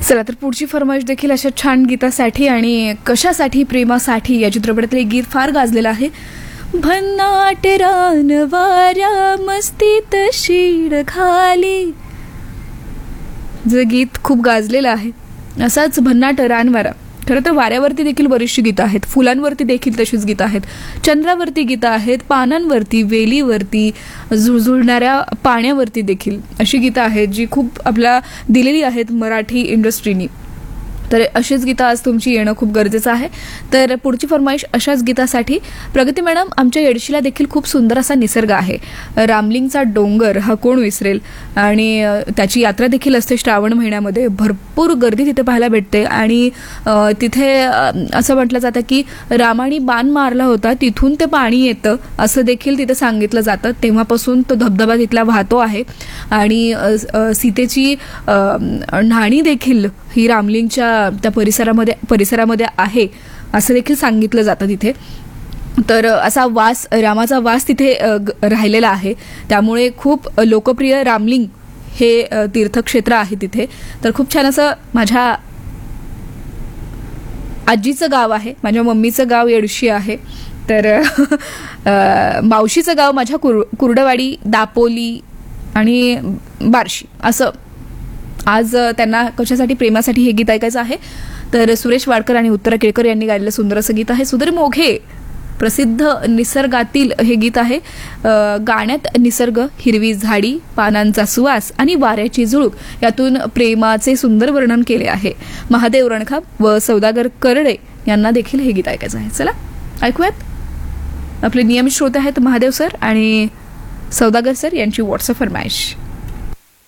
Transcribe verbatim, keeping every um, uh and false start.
चला तर पुढची फरमाईश देखील अशा छान गीतासाठी आणि कशासाठी, प्रेमासाठी या चित्रपटातले गीत फार गाजलेलं आहे. भन्नाट रान वाऱ्या मस्तीत शीड खाली, जे गीत खूप गाजलेलं आहे. असाच भन्नाट रानवारा. खरं तर वाऱ्यावरती देखील बरीचशी गीतं आहेत, फुलांवरती देखील तशीच गीतं आहेत, चंद्रावरती गीतं आहेत, पानांवरती, वेलीवरती, झुळझुळणाऱ्या पाण्यावरती देखील अशी गीतं आहेत जी खूप आपल्या दिलेली आहेत मराठी इंडस्ट्रीनी. तर अशीच गीतं आज तुमची येणं खूप गरजेचं आहे. तर पुढची फरमाईश अशाच गीतासाठी. प्रगती मॅडम, आमच्या येडशीला देखील खूप सुंदर असा निसर्ग आहे. रामलिंगचा डोंगर हा कोण विसरेल, आणि त्याची यात्रा देखील असते श्रावण महिन्यामध्ये. भरपूर गर्दी तिथे पाहायला भेटते आणि तिथे असं म्हटलं जातं की रामाने बाण मारला होता तिथून ते पाणी येतं असं देखील तिथे सांगितलं जातं. तेव्हापासून तो धबधबा तिथला वाहतो आहे आणि सीतेची न्हाणी देखील ही रामलिंगच्या त्या परिसरामध्ये परिसरामध्ये आहे असं देखील सांगितलं जातं तिथे. तर असा वास, रामाचा वास तिथे राहिलेला आहे. त्यामुळे खूप लोकप्रिय रामलिंग हे तीर्थक्षेत्र आहे तिथे. तर खूप छान असं माझ्या आजीचं गाव आहे, माझ्या मम्मीचं गाव येडशी आहे. तर मावशीचं गाव माझ्या कुर कुर्डवाडी, दापोली आणि बार्शी असं. आज त्यांना कशासाठी, प्रेमासाठी हे गीत ऐकायचं आहे. तर सुरेश वाडकर आणि उत्तरा केळकर यांनी गायलेलं सुंदर असं गीत आहे. सुधीर मोघे प्रसिद्ध निसर्गातील हे गीत आहे. गाण्यात निसर्ग, हिरवी झाडी, पानांचा सुवास आणि वाऱ्याची झुळूक यातून प्रेमाचे सुंदर वर्णन केले आहे. महादेव रणखाप व सौदागर करडे यांना देखील हे गीत ऐकायचं आहे. चला ऐकूयात. आपले नियमित श्रोते आहेत महादेव सर आणि सौदागर सर यांची व्हॉट्सअप फरमाईश.